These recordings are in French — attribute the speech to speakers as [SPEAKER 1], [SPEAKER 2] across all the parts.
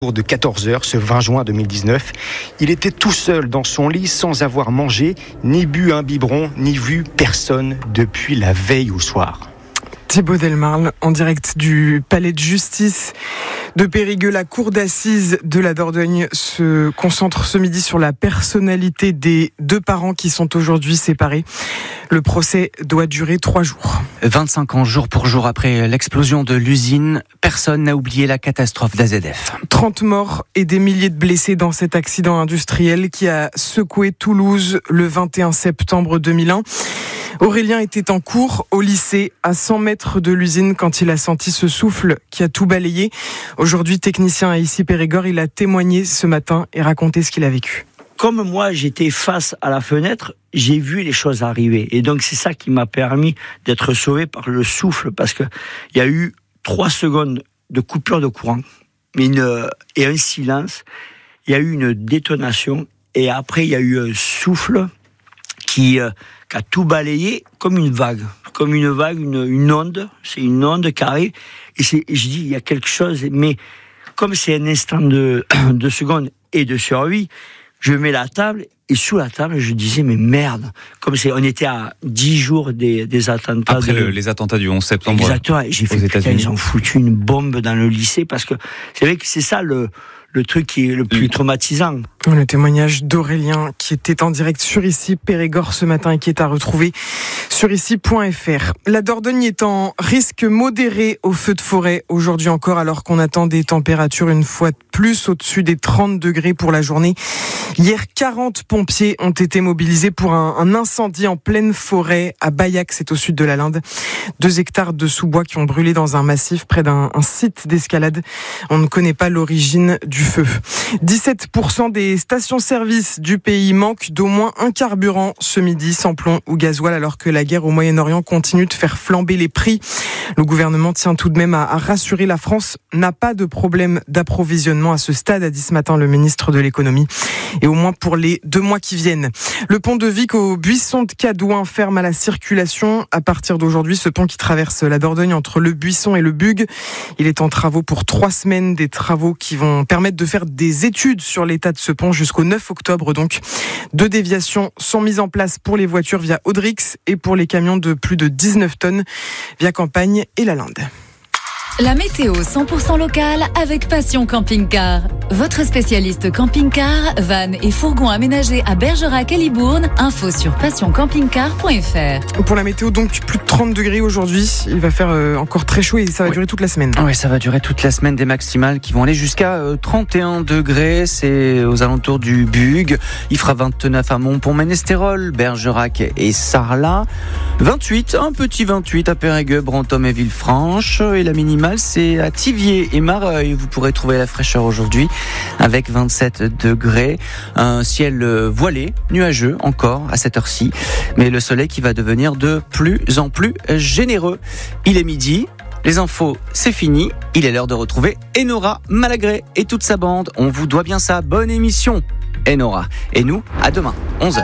[SPEAKER 1] de 14h ce 20 juin 2019. Il était tout seul dans son lit sans avoir mangé, ni bu un biberon, ni vu personne depuis la veille au soir.
[SPEAKER 2] Thibaut Delmarle, en direct du palais de justice de Périgueux. La cour d'assises de la Dordogne se concentre ce midi sur la personnalité des deux parents qui sont aujourd'hui séparés. Le procès doit durer 3 jours.
[SPEAKER 3] 25 ans jour pour jour après l'explosion de l'usine, personne n'a oublié la catastrophe d'AZF.
[SPEAKER 2] 30 morts et des milliers de blessés dans cet accident industriel qui a secoué Toulouse le 21 septembre 2001. Aurélien était en cours au lycée à 100 mètres de l'usine quand il a senti ce souffle qui a tout balayé. Aujourd'hui, technicien à Issy-Périgord, il a témoigné ce matin et raconté ce qu'il a vécu.
[SPEAKER 4] Comme moi, j'étais face à la fenêtre, j'ai vu les choses arriver. Et donc, c'est ça qui m'a permis d'être sauvé par le souffle, parce que il y a eu 3 secondes de coupure de courant, et un silence. Il y a eu une détonation, et après, il y a eu un souffle qui a tout balayé comme une vague, une onde. C'est une onde carrée. Et je dis, il y a quelque chose, mais comme c'est un instant de seconde et de survie, je mets la table, et sous la table, je disais, mais merde, on était à 10 jours des attentats.
[SPEAKER 5] Après les attentats du 11 septembre.
[SPEAKER 4] Exactement, et j'ai fait, putain, ils ont foutu une bombe dans le lycée, parce que c'est vrai que c'est ça le truc qui est le plus traumatisant.
[SPEAKER 2] Le témoignage d'Aurélien qui était en direct sur Issy-Périgord ce matin et qui est à retrouver sur Issy.fr. La Dordogne est en risque modéré au feu de forêt aujourd'hui encore, alors qu'on attend des températures une fois de plus au-dessus des 30 degrés pour la journée. Hier, 40 pompiers ont été mobilisés pour un incendie en pleine forêt à Baillac, c'est au sud de la Linde. 2 hectares de sous-bois qui ont brûlé dans un massif près d'un site d'escalade. On ne connaît pas l'origine du feu. 17% des stations-service du pays manquent d'au moins un carburant ce midi, sans plomb ou gasoil, alors que la guerre au Moyen-Orient continue de faire flamber les prix. Le gouvernement tient tout de même à rassurer, la France n'a pas de problème d'approvisionnement à ce stade, a dit ce matin le ministre de l'économie, et au moins pour les 2 mois qui viennent. Le pont de Vic au Buisson de Cadouin ferme à la circulation à partir d'aujourd'hui. Ce pont qui traverse la Dordogne entre le Buisson et le Bugue, il est en travaux pour 3 semaines, des travaux qui vont permettre de faire des études sur l'état de ce pont jusqu'au 9 octobre. Donc, 2 déviations sont mises en place pour les voitures via Audrix et pour les camions de plus de 19 tonnes via Campagne et la Linde.
[SPEAKER 6] La météo 100% locale avec Passion Camping-Car. Votre spécialiste camping-car, van et fourgon aménagés à Bergerac et Libourne. Info sur passioncampingcar.fr.
[SPEAKER 2] Pour la météo, donc plus de 30 degrés aujourd'hui. Il va faire encore très chaud et ça va durer toute la semaine.
[SPEAKER 3] Oui, ça va durer toute la semaine, des maximales qui vont aller jusqu'à 31 degrés. C'est aux alentours du Bugue. Il fera 29 à Montpont-Ménestérol, Bergerac et Sarlat. 28, un petit 28 à Périgueux, Brantôme et Villefranche. Et la minimale, c'est à Thiviers et Mareuil. Vous pourrez trouver la fraîcheur aujourd'hui avec 27 degrés. Un ciel voilé, nuageux encore à cette heure-ci. Mais le soleil qui va devenir de plus en plus généreux. Il est midi. Les infos, c'est fini. Il est l'heure de retrouver Enora Malagré et toute sa bande. On vous doit bien ça. Bonne émission, Enora. Et nous, à demain, 11h.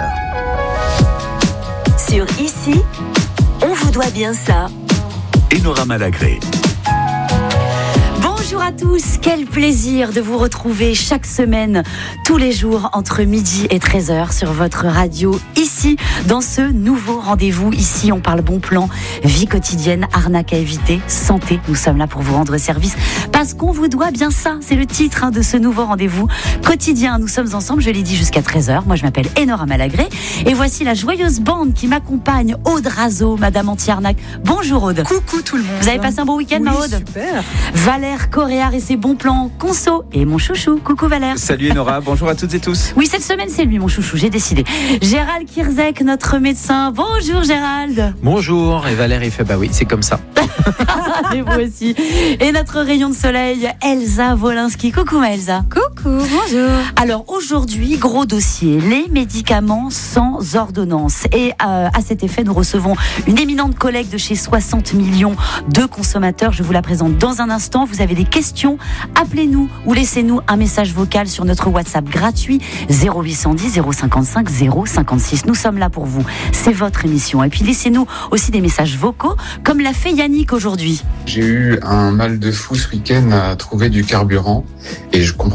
[SPEAKER 7] Sur Ici, on vous doit bien ça.
[SPEAKER 8] Enora Malagré.
[SPEAKER 7] Bonjour à tous, quel plaisir de vous retrouver chaque semaine, tous les jours entre midi et 13h sur votre radio, ici, dans ce nouveau rendez-vous. Ici, on parle bon plan, vie quotidienne, arnaque à éviter, santé. Nous sommes là pour vous rendre service parce qu'on vous doit bien ça. C'est le titre de ce nouveau rendez-vous quotidien. Nous sommes ensemble, je l'ai dit, jusqu'à 13h. Moi, je m'appelle Enora Malagré et voici la joyeuse bande qui m'accompagne, Aude Razo, Madame Anti-Arnaque. Bonjour Aude.
[SPEAKER 9] Coucou tout le monde.
[SPEAKER 7] Vous avez passé un bon week-end, ma Aude?
[SPEAKER 9] Super.
[SPEAKER 7] Valère Coréard et ses bons plans conso et mon chouchou. Coucou Valère.
[SPEAKER 5] Salut Enora, bonjour à toutes et tous.
[SPEAKER 7] Oui, cette semaine c'est lui mon chouchou, j'ai décidé. Gérald Kirzek, notre médecin. Bonjour Gérald.
[SPEAKER 10] Bonjour, et Valère il fait bah oui, c'est comme ça.
[SPEAKER 7] Et vous aussi. Et notre rayon de soleil, Elsa Wolinski. Coucou ma Elsa.
[SPEAKER 9] Coucou.
[SPEAKER 7] beaucoup. Bonjour. Alors aujourd'hui, gros dossier, les médicaments sans ordonnance. Et à cet effet, nous recevons une éminente collègue de chez 60 millions de consommateurs. Je vous la présente dans un instant. Vous avez des questions, appelez-nous ou laissez-nous un message vocal sur notre WhatsApp gratuit 0810 055 056. Nous sommes là pour vous. C'est votre émission. Et puis laissez-nous aussi des messages vocaux, comme l'a fait Yannick aujourd'hui.
[SPEAKER 9] J'ai eu un mal de fou ce week-end à trouver du carburant et je comprends